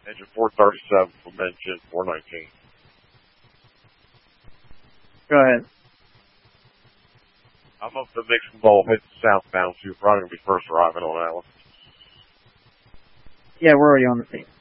Engine 437 from engine 419. Go ahead. I'm up the mixing bowl heading southbound, so you're probably going to be first arriving on Alice. Yeah, we're already on the scene.